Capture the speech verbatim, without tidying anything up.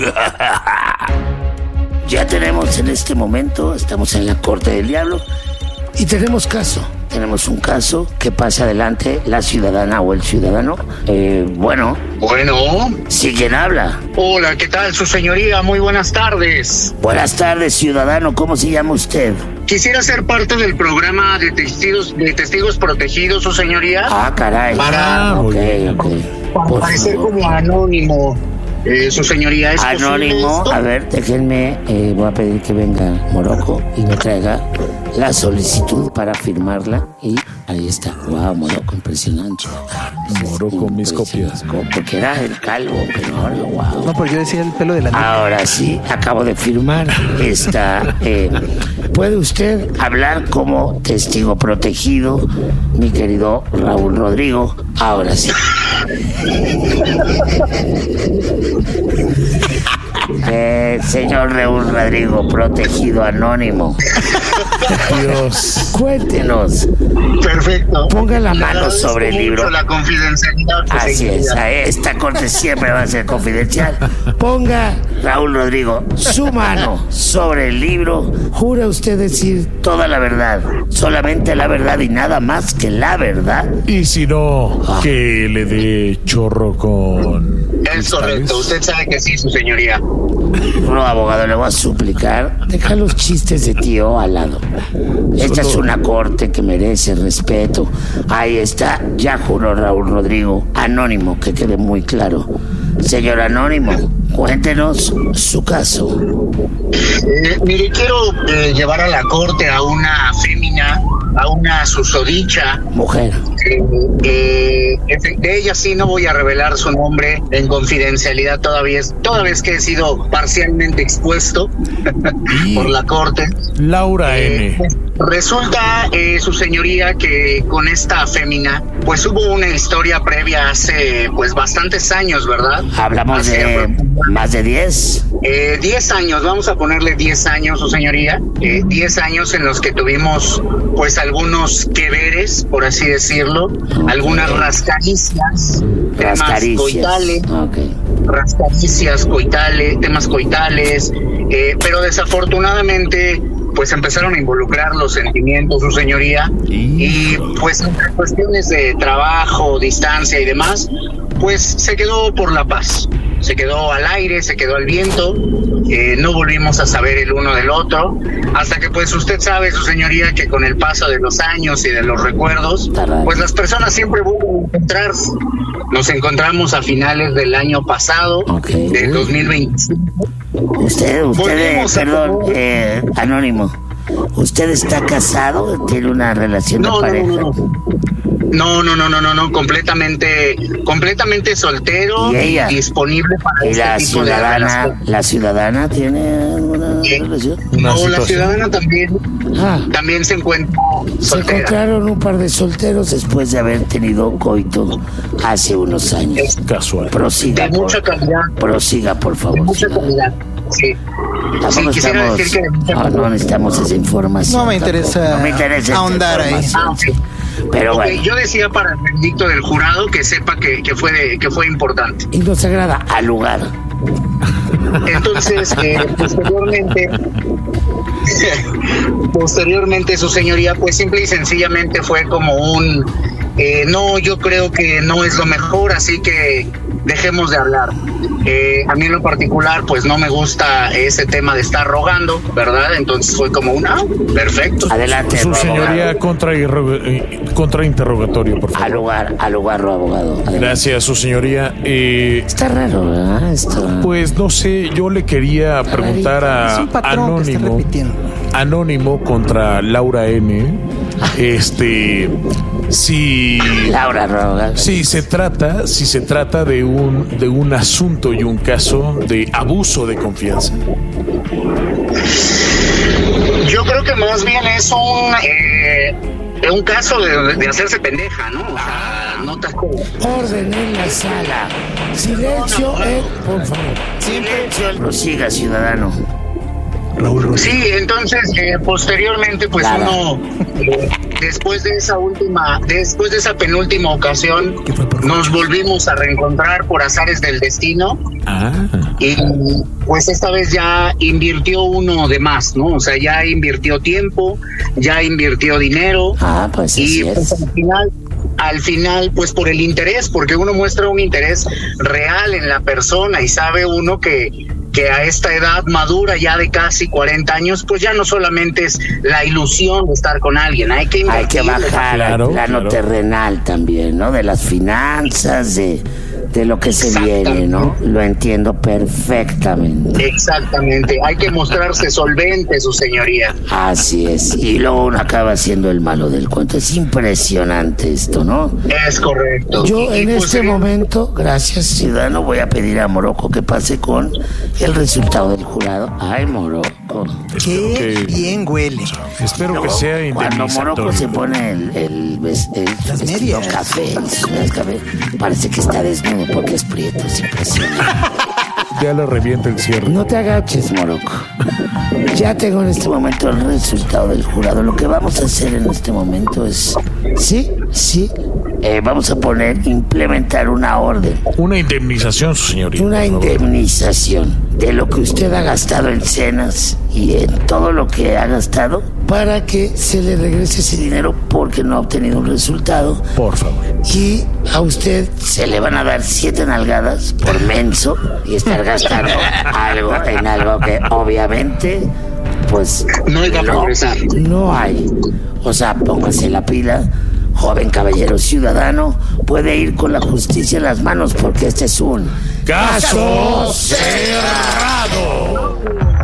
Ya tenemos en este momento, estamos en la corte del diablo y tenemos caso. Tenemos un caso que pasa adelante la ciudadana o el ciudadano. Eh, bueno. Bueno. ¿Sí quién habla? Hola, ¿qué tal, su señoría? Muy buenas tardes. Buenas tardes, ciudadano. ¿Cómo se llama usted? Quisiera ser parte del programa de testigos, de testigos protegidos, su señoría. Ah, caray. Para, ah, ok, ok. Para parecer como anónimo. Eh, su señoría, ¿es anónimo? A ver, déjenme, eh, voy a pedir que venga Morocco y me traiga la solicitud para firmarla. Y ahí está. Wow, Morocco, impresionante. Morocco, mis copias. Porque era el calvo, pero ahora, wow. No, pero yo decía el pelo de la niña. Ahora sí, acabo de firmar esta. Eh, ¿Puede usted hablar como testigo protegido, mi querido Raúl Rodrigo? Ahora sí. Eh, señor Raúl Rodrigo, protegido anónimo. Dios. Cuéntenos. Perfecto. Ponga la mano sobre el libro. La confidencialidad. Así es. Esta corte siempre va a ser confidencial. Ponga, Raúl Rodrigo, su mano sobre el libro. ¿Jura usted decir toda la verdad, solamente la verdad y nada más que la verdad? Y si no, ah. que le dé chorro con... Es correcto, usted sabe que sí, su señoría. No, abogado, le voy a suplicar, deja los chistes de tío al lado. Esta es una corte que merece respeto. Ahí está, ya juró Raúl Rodrigo, anónimo, que quede muy claro. Señor Anónimo, cuéntenos su caso. Eh, mire, quiero eh, llevar a la corte a una fémina, a una susodicha. Mujer. Eh, eh, de ella sí no voy a revelar su nombre en confidencialidad todavía, toda vez que he sido parcialmente expuesto por la corte. Laura eh, N. Resulta, eh, su señoría, que con esta fémina, pues hubo una historia previa hace, pues, bastantes años, ¿verdad? Hablamos hace, de más de diez. Eh, diez años, vamos a ponerle diez años, su señoría. Eh, diez años en los que tuvimos, pues, algunos que veres, por así decirlo, okay. algunas rascaricias, temas coitales, okay. rascaricias coitales, temas coitales, eh, pero desafortunadamente pues empezaron a involucrar los sentimientos, su señoría, y pues entre cuestiones de trabajo, distancia y demás, pues se quedó por la paz, se quedó al aire, se quedó al viento, eh, no volvimos a saber el uno del otro, hasta que pues usted sabe, su señoría, que con el paso de los años y de los recuerdos, pues las personas siempre vuelven a encontrarse. Nos encontramos a finales del año pasado, okay. del dos mil veinticinco. Usted, usted, perdón, eh, anónimo, ¿usted está casado? ¿Tiene una relación no, de pareja? No, no, no. No, no, no, no, no, no, completamente, completamente soltero, ¿Y ella? disponible para ¿Y este la tipo ciudadana, de la ciudadana tiene alguna ¿Sí? relación? No, situación. La ciudadana también, ah, también se encuentra soltera. Se encontraron un par de solteros después de haber tenido coito hace unos años. Es casual. Prosiga, de mucha por, calidad. Prosiga, por favor. De mucha calidad, sí. Tampoco sí, estamos, decir que no, no necesitamos esa información. No me interesa, no me interesa ahondar ahí. Ah, okay. Pero okay, bueno. Yo decía para el veredicto del jurado que sepa que, que, fue, de, que fue importante. Y nos agrada al lugar. Entonces, eh, posteriormente, posteriormente su señoría, pues simple y sencillamente fue como un, eh, no, yo creo que no es lo mejor, así que dejemos de hablar. Eh, a mí en lo particular, pues no me gusta ese tema de estar rogando, ¿verdad? Entonces fue como un, ah, perfecto. Adelante, su señoría, contra, contra interrogatorio, por favor. Al lugar, al lugar, abogado. Adelante. Gracias, su señoría. Eh, está raro, ¿verdad? Esto... Pues no sé, yo le quería está preguntar rarito. a Anónimo, Anónimo contra Laura N. Este, si Laura Roga. Si se trata, si se trata de un de un asunto y un caso de abuso de confianza. Yo creo que más bien es un eh, un caso de, de hacerse pendeja, ¿no? O sea, no te... Orden en la sala. Silencio, eh, por favor. Silencio. Prosiga, ciudadano. Sí, entonces, eh, posteriormente, pues Nada. uno, eh, después de esa última, después de esa penúltima ocasión, nos volvimos a reencontrar por azares del destino. Ah. Y pues esta vez ya invirtió uno de más, ¿no? O sea, ya invirtió tiempo, ya invirtió dinero. Ah, pues y así pues, es. al final, al final, pues por el interés, porque uno muestra un interés real en la persona y sabe uno que que a esta edad madura ya de casi cuarenta años, pues ya no solamente es la ilusión de estar con alguien, hay que hay que bajar claro, al plano claro. terrenal también, ¿no? De las finanzas, de, de lo que se viene, ¿no? Lo entiendo perfectamente. Exactamente, hay que mostrarse solvente, su señoría. Así es, y luego uno acaba siendo el malo del cuento. Es impresionante esto, ¿no? Es correcto. Yo y, en y este pues, momento, gracias ciudadano, voy a pedir a Morocco que pase con el resultado del jurado. Ay, Morocco. Qué que, bien huele. Espero No, que sea cuando Morocco indemnizatorio. se pone el, el, ves- el Las vestido medias. café, el café, parece que está desnudo porque es prieto, es impresionante. Ya le revienta el cierre. No te agaches, Morocco. Ya tengo en este momento el resultado del jurado. Lo que vamos a hacer en este momento es, sí, sí, eh, vamos a poner, implementar una orden, Una indemnización, su señoría. una por favor. indemnización de lo que usted ha gastado en cenas y en todo lo que ha gastado para que se le regrese ese dinero porque no ha obtenido un resultado. Por favor. Y a usted se le van a dar siete nalgadas por menso y estar gastando algo en algo que obviamente pues No iba a progresar. no hay. O sea, póngase la pila, joven caballero ciudadano, puede ir con la justicia en las manos porque este es un ¡Caso cerrado!